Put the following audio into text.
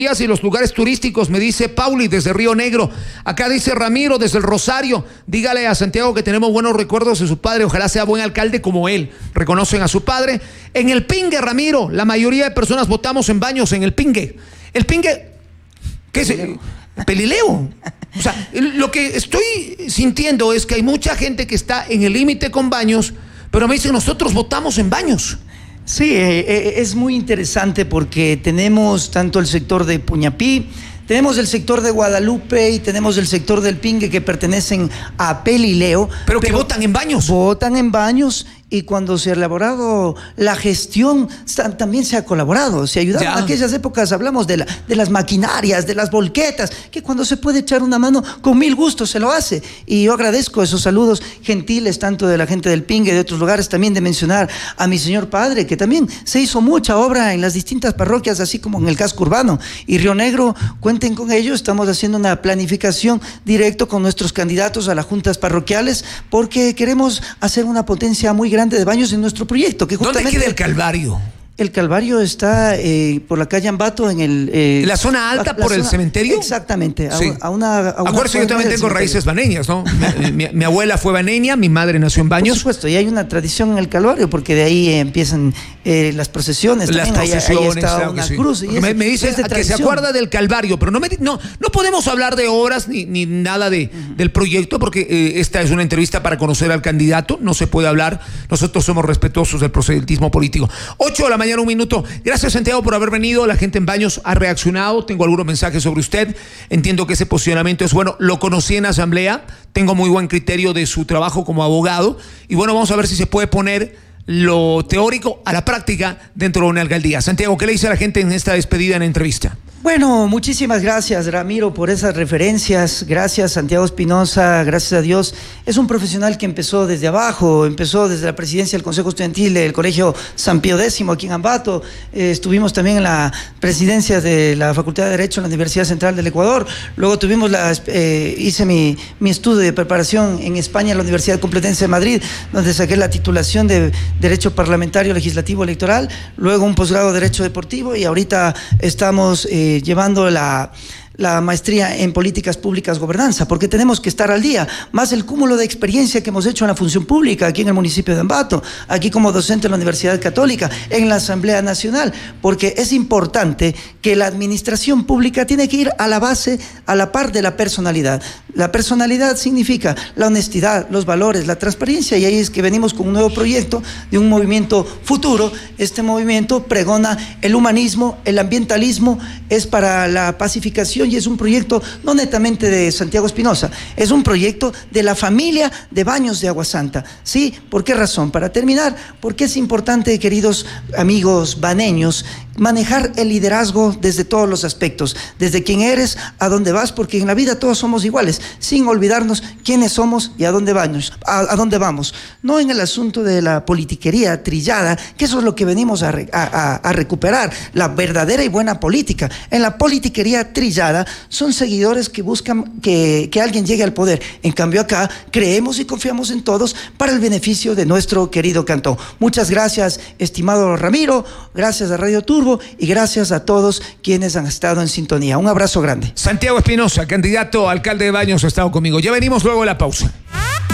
y los lugares turísticos, me dice Pauli desde Río Negro. Acá dice Ramiro desde el Rosario, dígale a Santiago que tenemos buenos recuerdos de su padre, ojalá sea buen alcalde como él. Reconocen a su padre. En el Pingue, Ramiro, la mayoría de personas votamos en Baños en el Pingue. El Pingue, ¿qué es? Pelileo. O sea, lo que estoy sintiendo es que hay mucha gente que está en el límite con Baños, pero me dicen nosotros votamos en Baños. Sí, es muy interesante porque tenemos tanto el sector de Puñapí, tenemos el sector de Guadalupe y tenemos el sector del Pingue que pertenecen a Pelileo. Pero que votan en Baños. Votan en Baños. Y cuando se ha elaborado la gestión, también se ha colaborado, se ha ayudado. En aquellas épocas hablamos de las maquinarias, de las volquetas, que cuando se puede echar una mano, con mil gustos se lo hace. Y yo agradezco esos saludos gentiles, tanto de la gente del Pingue, de otros lugares, también de mencionar a mi señor padre, que también se hizo mucha obra en las distintas parroquias, así como en el casco urbano. Y Río Negro, cuenten con ello, estamos haciendo una planificación directo con nuestros candidatos a las juntas parroquiales, porque queremos hacer una potencia muy grande de Baños en nuestro proyecto. Que justamente, ¿dónde queda el Calvario? El Calvario está por la calle Ambato en el... ¿La zona alta por el cementerio? Exactamente. Sí. Acuérdense, yo también tengo raíces baneñas, ¿no? mi abuela fue baneña, mi madre nació en Baños. Por supuesto, y hay una tradición en el Calvario, porque de ahí empiezan las procesiones. Las procesiones, ahí está claro, una sí. cruz. Y me dicen que se acuerda del Calvario, pero no podemos hablar de horas ni nada del proyecto, porque esta es una entrevista para conocer al candidato, no se puede hablar. Nosotros somos respetuosos del proselitismo político. 8 de la mañana, 1 minuto. Gracias, Santiago, por haber venido. La gente en Baños ha reaccionado. Tengo algunos mensajes sobre usted. Entiendo que ese posicionamiento es bueno. Lo conocí en asamblea. Tengo muy buen criterio de su trabajo como abogado. Y bueno, vamos a ver si se puede poner lo teórico a la práctica dentro de una alcaldía. Santiago, ¿qué le dice a la gente en esta despedida en la entrevista? Bueno, muchísimas gracias, Ramiro, por esas referencias. Gracias, Santiago Espinosa, gracias a Dios. Es un profesional que empezó desde abajo, empezó desde la presidencia del Consejo Estudiantil del Colegio San Pío X aquí en Ambato. Estuvimos también en la presidencia de la Facultad de Derecho en la Universidad Central del Ecuador. Luego tuvimos hice mi estudio de preparación en España en la Universidad Complutense de Madrid, donde saqué la titulación de Derecho Parlamentario Legislativo Electoral, luego un posgrado de Derecho Deportivo y ahorita estamos llevando la maestría en políticas públicas gobernanza, porque tenemos que estar al día, más el cúmulo de experiencia que hemos hecho en la función pública aquí en el municipio de Ambato, aquí como docente en la Universidad Católica, en la Asamblea Nacional, porque es importante que la administración pública tiene que ir a la base, a la par de la personalidad. La personalidad significa la honestidad, los valores, la transparencia, y ahí es que venimos con un nuevo proyecto de un movimiento futuro. Este movimiento pregona el humanismo, el ambientalismo, es para la pacificación y es un proyecto no netamente de Santiago Espinosa, es un proyecto de la familia de Baños de Agua Santa. ¿Sí? ¿Por qué razón? Para terminar, porque es importante, queridos amigos baneños, manejar el liderazgo desde todos los aspectos, desde quién eres, a dónde vas, porque en la vida todos somos iguales, sin olvidarnos quiénes somos y a dónde vamos. No en el asunto de la politiquería trillada, que eso es lo que venimos a recuperar, la verdadera y buena política. En la politiquería trillada son seguidores que buscan que alguien llegue al poder. En cambio acá creemos y confiamos en todos para el beneficio de nuestro querido cantón. Muchas gracias, estimado Ramiro, gracias a Radio Turbo y gracias a todos quienes han estado en sintonía. Un abrazo grande. Santiago Espinosa, candidato a alcalde de Baños, ha estado conmigo. Ya venimos luego de la pausa.